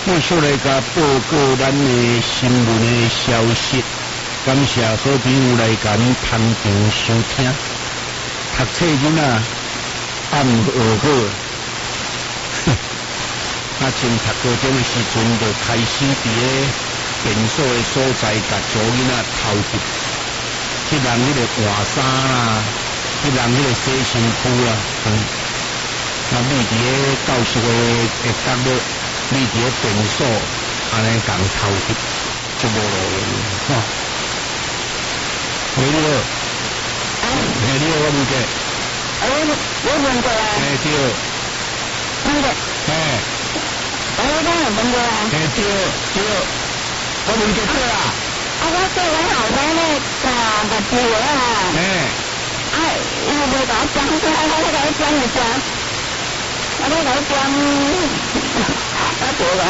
继续来甲报告咱的新闻的消息，感谢好朋友来甲咱捧场收听。读册囡仔暗学好，啊，从读高中的时阵就开始伫咧便所的所在，甲做囡仔偷袭，去人迄个换衫啦，去人迄个洗身躯啦，啊，你伫咧教室的角落。你伫咧便所安尼共偷袭，就无路用吼。喂，你好，你好，我问过。 我问过啊。 对。 问过。我刚有问过啊。 对，我问过对啊。 我做我后生咧，目睭啊。伊袂甲我讲，我甲我讲一下，我甲我讲。我做我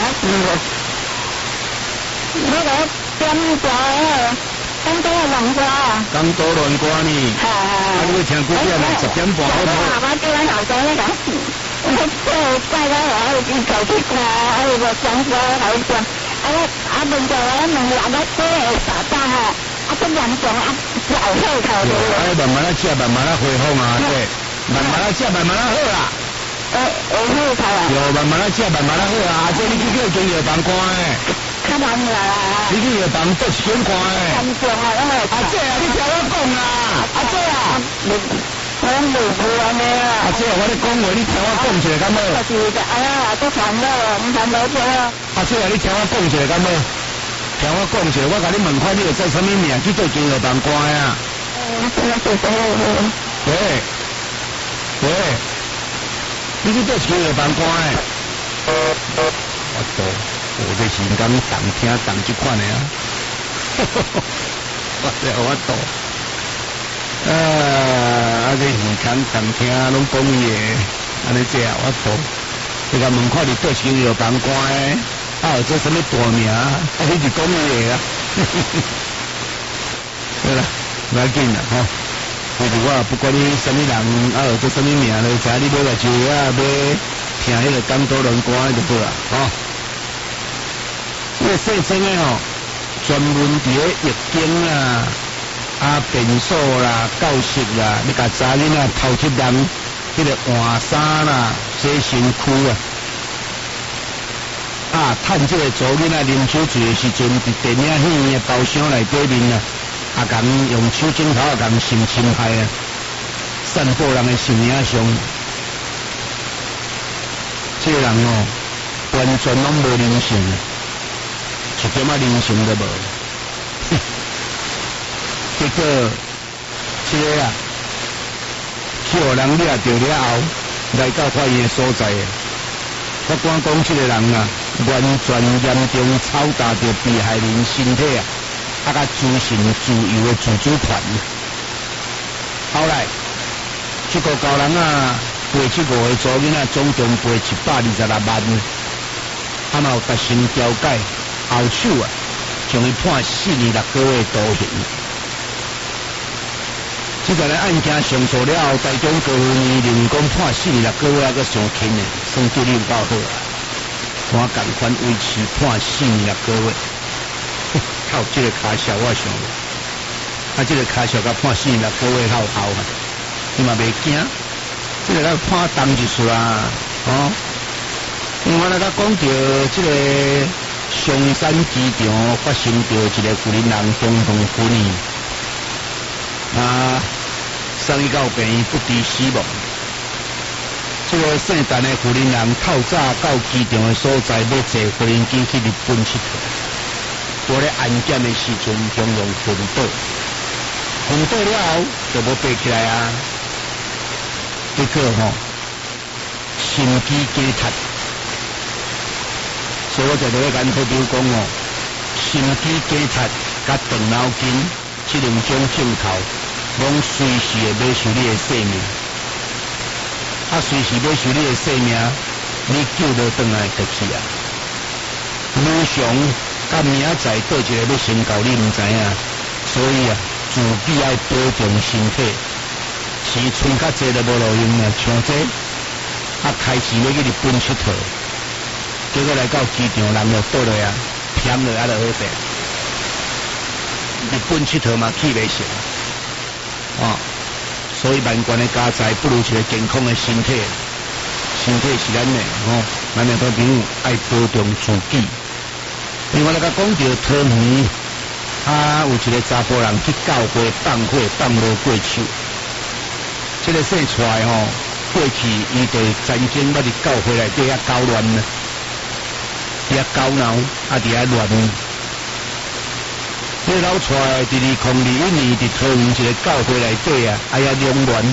那个点歌，刚多乱歌。 刚多乱歌呢？你要听几点呢？10点半好不好？ 我叫我后生那个，我带到我去搞去歌，我讲歌好讲。问过我问我车会打打哈，这严重老火头的。 慢慢吃，慢慢回风啊，对，慢慢吃，慢慢好啦。 好头啊！ 有慢慢吃，慢慢好啊！这你去叫中药房看诶。 较难啦！ 你去药房做先看诶。 严重啊！ 这啊，你听我讲啦！这啊， 我袂安尼啊！ 这我咧讲话，你听我讲一下敢好？ 是的，都烦恼，唔烦恼这啊！ 这啊，你听我讲一下敢好？听我讲一下，我甲你问看，你会做什么名？去做中药房看啊？喂。你去做中药房看诶？我多，我这是讲动听动这款的啊，我多，这是讲动听拢讲伊的，安尼这啊，我多。这个问看你做中药房看诶，有做什么大名？你是讲伊的啊？对啦，不要紧啦，吼。就是我不管你什么人，有做什么名咧，知你买个酒啊，要听迄个刚多人歌就好啦，吼。这个细称诶吼，专门伫咧月经啦、便所啦、教室啦，你甲查囡仔偷窃人迄个换衫啦、洗身躯趁这个做囡仔啉酒醉诶时阵，伫电影院诶包厢内底面啊。共用手指头共性侵害啊，散播人的性影像，这个人完全拢无人性，一点人性都无。结果这个去互人掠着了后，来到法院的所在，法官讲这个人完全严重吵打着被害人身体甲自信自由的自主权。后来，这个高人赔这5个祖囡仔总共赔126万，嘛有达成调解，后手将伊判4年6个月徒刑。这个案件上诉了后，台中高院认为讲判4年6个月还阁上轻的，算对你有够好啊！我同款维持判4年6个月。靠这个卡小我想，这个卡小甲判4年6个月后，你嘛袂惊？这个判当一次啦，因为我甲讲到这个松山机场发生着一个妇人人中风婚姻，送伊到病院不治死亡。这个姓陈的妇人人透早到机场的所在，要坐飞机去日本佚佗。在咧安检的时阵，中用昏倒了后就无爬起来啊！结果心肌梗塞，所以我就在咧跟好朋友讲心肌梗塞甲动脑筋这2种症头，拢随时会买受你的性命。随时买受你的性命，你救得回来就去啊！女上。到明仔载倒一个要宣告，你唔知影，所以自己要保重身体。是剩较济都无路用啦，像这开始要去日本佚佗， 结果来到机场，人就倒落啊，偏落啊就好势。日本佚佗嘛，去袂成，所以万贯的家财不如一个健康的身体。身体是咱的，咱的好朋友爱保重自己。另外来甲讲到桃园，有一个查甫人去教会放火放无过手，这个生出来过去伊对曾经捌伫教会内底遐搞乱呢，遐搞闹，伫遐乱。这老出来伫2021年伫桃园一个教会内底遐两乱，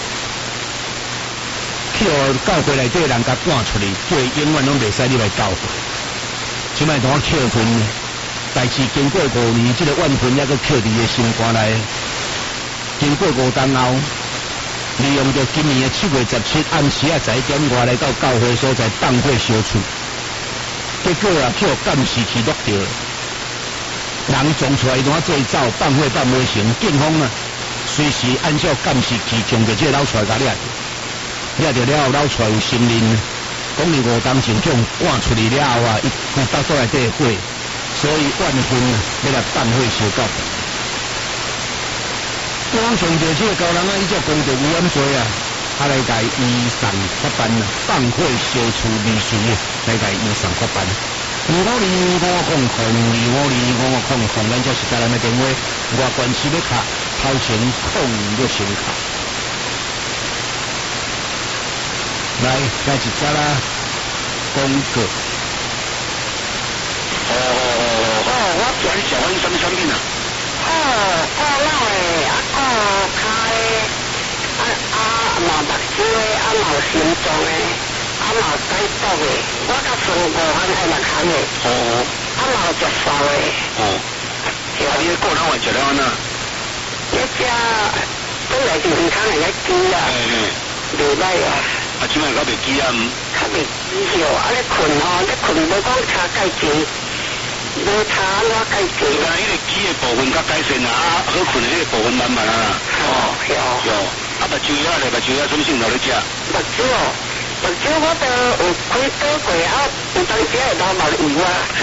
去互教会内底人甲赶出去，叫伊永远拢袂使入来教会。即摆同我扣分，代志经过5年，这个怨恨还阁扣伫伊心肝内。经过5冬后，利用着今年的7月17暗时11点外来到教会所在放火烧厝，结果去互监视器录着，人撞出来伊怎做走，放火放袂成，警方随时按照监视器将着这个老出来甲掠着了后，老出来有承认。讲你5冬前将赶出去了后伊规巴肚内底火，所以怨恨要来放火烧到。我讲上着这个高人伊只讲着有冤罪来甲伊移送法办放火烧厝未遂来甲伊移送法办。252500，252500，咱这是甲咱的电话，外关系要卡，头前06先卡。来，再一则啦，广告。 我叫你食阮什么产品啊？ 老的，开毛目睭的，毛心脏的，毛解毒的，我甲送5项还6项的。毛接受的。 你个人话食了安那？ 一只本来健康的一支袂歹即摆较袂记较袂记哦，你困你困无讲差介济，无差安怎介济？ 迄个记的部分较改善好困的迄个部分慢慢有。 目睭什么镜头咧食？ 目睭我都有开刀过有当时会流毛油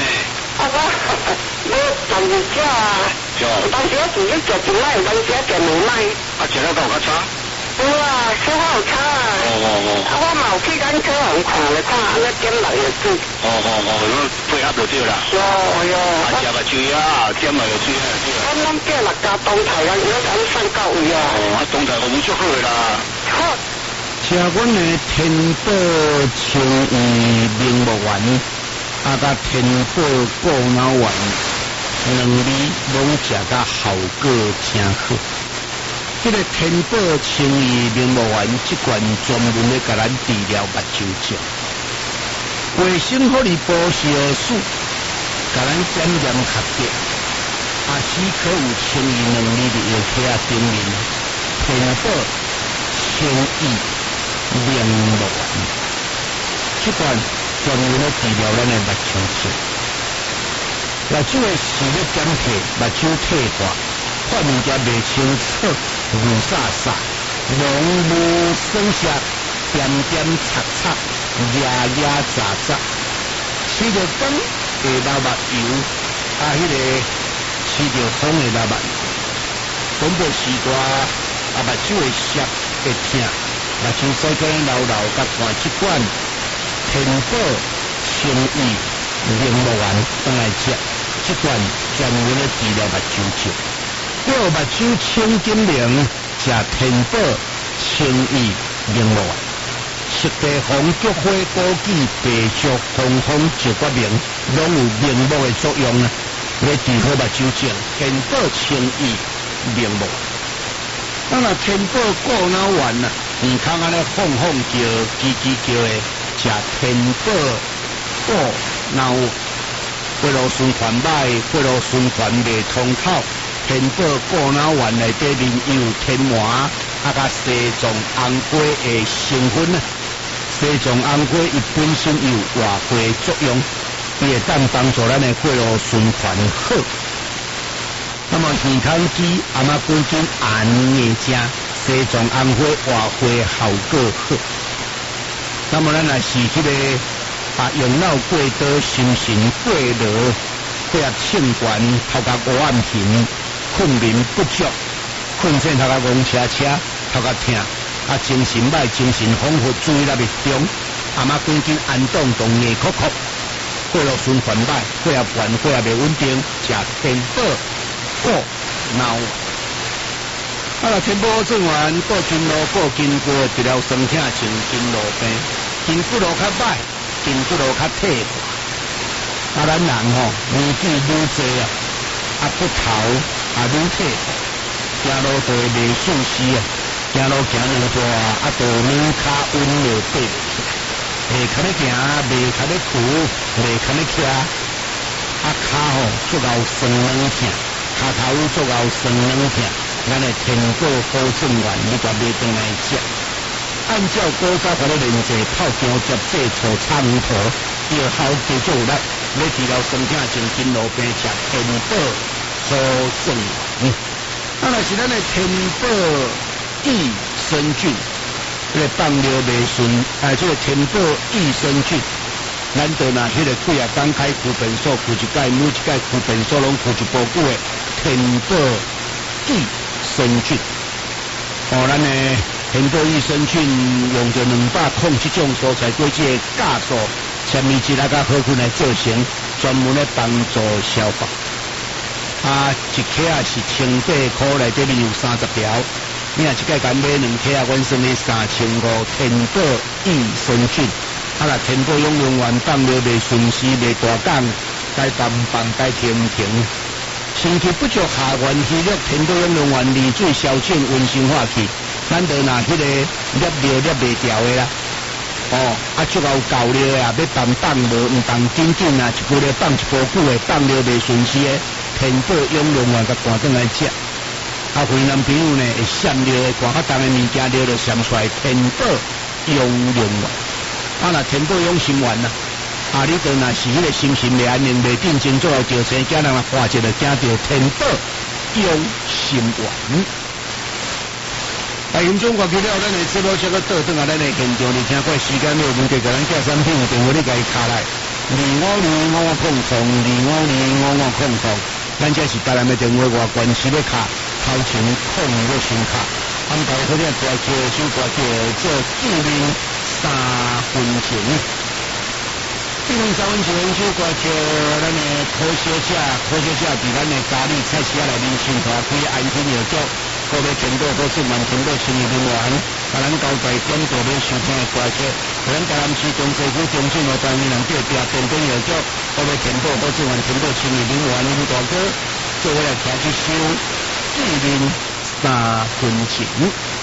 我当时食有当时我自己食1摆，有当时食2摆。 食了敢有较差？ 有小可有差我嘛有去眼科互看咧，看安尼点落就水。 配合就对啦。 有。 食目睭点落就水我拢叫6家东台湾，我敢送到位东台湾有足好的啦。 好。 吃阮的天宝青鱼明目丸，甲天宝过脑丸，两味拢食甲效果真好。这个天宝青鱼明目丸，这款专门咧甲咱治疗目睭症，卫生福利部是属甲咱检验合格，时可有青鱼2味的药体顶面，天宝青鱼明目丸，这款专门咧治疗咱的目睭症。这个是咧减退目睭退化，看物件袂清楚，雾煞煞，浓雾酸涩，点点擦擦，压杂杂，吃着光会流目油，迄个吃着风会流目，广播时段目睭会涩会痛，目睭使个流流甲看这款天宝青鱼明目丸当来食，这款专门咧治疗目睭症。要目睭清金亮，食天宝青鱼明目丸，食地黄菊花枸杞白术红红石决明，拢有明目的作用来治好目睭症。天宝青鱼明目丸，天宝过脑丸耳孔安尼晃叫、叽叽叫的，食天宝过脑丸，血路循环歹，血路循环袂通透。天宝过脑丸内底面有天麻甲西藏红花的成分西藏红花伊本身有活化作用，伊会当帮助咱的血路循环好。那么耳孔肌阿妈规斤按硬正，西藏红花活化效果好。那么咱若是这个用脑过刀，心神过劳，血压性悬，头壳黑暗形，困眠不足，困醒头壳懵车车，头壳痛，精神歹，精神恍惚，注意力不中，阿妈赶紧安顿动眼哭哭，过路循环歹，血压悬，血压袂稳定，食天宝补脑。天宝做完过筋络，过筋骨，治疗酸痛像筋络病，筋骨络较歹，筋骨络较退化。咱人年纪愈济骨头愈退化，行路就会袂顺势行路行愈大，就软骹温落爬袂起，袂较咧行，袂较咧扶，袂较咧徛，骹足够酸软痛，骹头足够酸软痛。咱的天宝保证丸，你甲买回来食。按照古早法的练习，泡姜接制醋炒黄桃，药效加足有力。要治疗酸痛像筋络病，食天宝保证丸。若是咱的天宝益生菌，这个放尿袂顺，这个天宝益生菌，咱就拿迄个几工开驱便所，驱一摆，每一摆驱便所拢驱一包久的天宝益生菌，咱的天宝益生菌用着207种蔬菜果子的酵素、纤维质甲好菌来做成，专门咧帮助消化。一克是180块，内底面有30条。你若一届敢买2克，阮算你3500天宝益生菌。天宝养用完放尿袂顺时，袂大讲，该放该停停。身体不足下元气力，天宝养用完利水消肿，温性化气。咱就拿迄个捏尿捏袂掉的啦。足够够尿的要放无，唔放紧紧一步咧放一步久的，放尿袂顺时的，天宝养用完甲赶转来食。有男朋友呢会闪尿的，寒较重的物件尿就闪出来，天宝养用完。若天宝养心丸啦。你就若是迄个心情袂安宁、袂定静，最后着生囝人来化一个惊着天宝养心丸。现中国去了，咱的直播这个倒转咱的现场，你听过时间有问题，甲咱寄产品的电话，你甲伊卡来252500，252500，咱这是台南的电话，外关系咧卡，头前控咧先卡，安排好咧大叫首歌叫做纪念3分情。纪念3分情首歌叫咱的可小姐，伫咱的家里菜市仔内面生活，开安心药局。各位天宝保证丸，天宝清热灵丸，咱交代点到你收听的歌曲，咱台南市中西区中正路台面人对边天宝药局，各位天宝保证丸，天宝清热灵丸，林大哥，做伙来听一首纪念3分情。